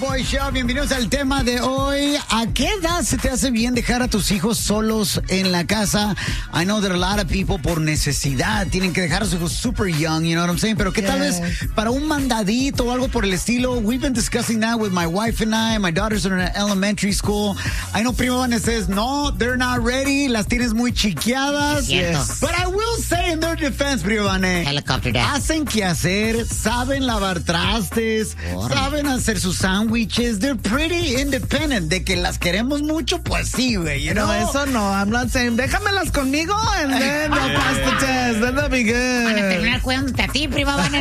Shaboy Show, bienvenidos al tema de hoy. ¿A qué edad se te hace bien dejar a tus hijos solos en la casa? I know that a lot of people por necesidad tienen que dejar a sus hijos super young, you know what I'm saying? Pero que tal vez para un mandadito o algo por el estilo. We've been discussing that with my wife and I. My daughters are in elementary school. I know Primo Vane says, no, they're not ready. Las tienes muy chiquiadas. Yes. But I will say in their defense, Primo Vane, Helicopter dad. hacen que hacer, saben lavar trastes, saben hacer sus sándwiches. They're pretty independent. De que las queremos mucho, pues sí, güey. You know? No, eso no. I'm not saying, déjamelas conmigo and then they'll pass the test. Then they'll be Van a good. terminar cuidándote a ti, prima. Van a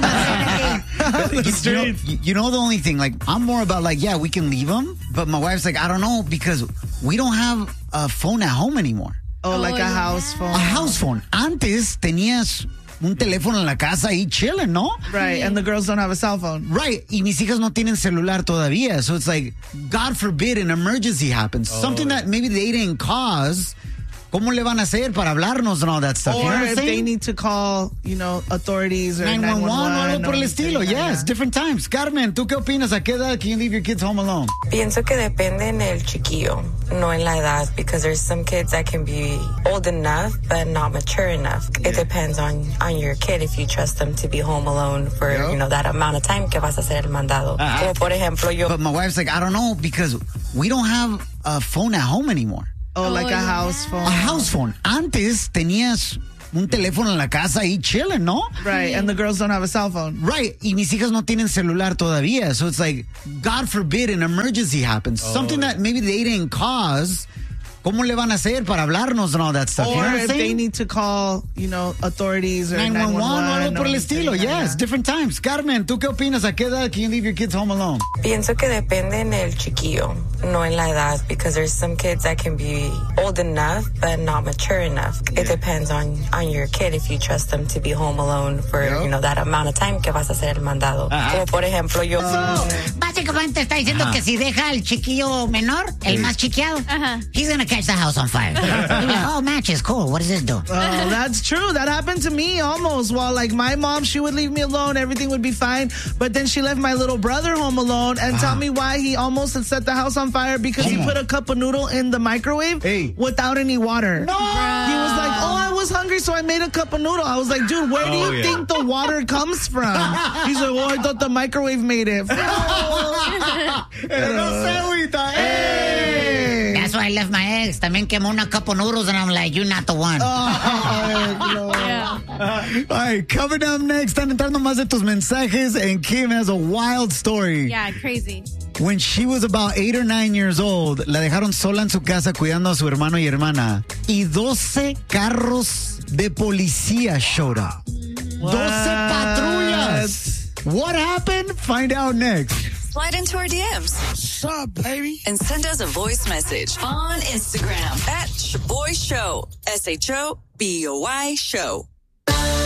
You know the only thing, like, I'm more about like, yeah, we can leave them, but my wife's like, I don't know, because we don't have a phone at home anymore. Oh, like a house phone. A house phone. Antes tenías un teléfono en la casa ahí chilling, ¿no? Right, and the girls don't have a cell phone. Right, y mis hijas no tienen celular todavía, so it's like, God forbid an emergency happens, something that maybe they didn't cause. ¿Cómo le van a hacer para hablarnos and all that stuff? Or you know what I'm if saying? they need to call, authorities or 911 o algo por el estilo, anything. yes, different times. Carmen, ¿tú qué opinas? ¿A qué edad can you leave your kids home alone? Pienso que depende en el chiquillo, no en la edad, because there's some kids that can be old enough but not mature enough. It depends on your kid if you trust them to be home alone for, that amount of time que vas a hacer el mandado. Como por ejemplo, yo... But my wife's like, I don't know, because we don't have a phone at home anymore. Oh, like a house phone. A house phone. Antes tenías un teléfono en la casa ahí chilling, ¿no? Right, and the girls don't have a cell phone. Right, y mis hijas no tienen celular todavía, so it's like, God forbid an emergency happens, something that maybe they didn't cause. ¿Cómo le van a hacer para hablarnos and all that stuff? Or you know what I'm if saying? they need to call, authorities or 911 o algo por el anything estilo, like yes, that. different times. Carmen, ¿tú qué opinas? ¿A qué edad can you leave your kids home alone? Pienso que depende en el chiquillo, no en la edad, because there's some kids that can be old enough but not mature enough. It depends on your kid if you trust them to be home alone for, that amount of time que vas a hacer el mandado. Como por ejemplo, yo... Básicamente está diciendo que si deja al chiquillo menor, el más chiqueado, he's gonna catch the house on fire. Oh, matches, cool. What does this do? Oh, that's true. That happened to me almost. While like my mom, she would leave me alone. Everything would be fine. But then she left my little brother home alone and tell me why he almost had set the house on fire because he put a cup of noodle in the microwave without any water. No! He was like, oh, I was hungry, so I made a cup of noodle. I was like, dude, where do you think the water comes from? He's like, well, I thought the microwave made it. That's why I left my ex. También quemó una cup of noodles and I'm like, you're not the one. All right, coming up next, están entrando más de tus mensajes, and Kim has a wild story. Yeah, crazy. When she was about 8 or 9 years old, la dejaron sola en su casa cuidando a su hermano y hermana. Y 12 carros de policía showed up. 12 patrullas. What happened? Find out next. Slide into our DMs. What's up, baby? And send us a voice message on Instagram at Shaboy Show. SHOBOY Show.